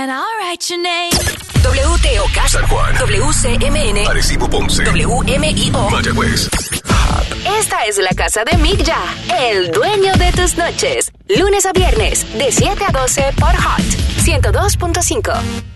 And I'll write your name. WTOK, San Juan, WCMN, Arecibo, Ponce, WMIO. Mayagüez. Esta es la casa de Mick Ya, el dueño de tus noches. Lunes a viernes, de 7 a 12 por Hot 102.5.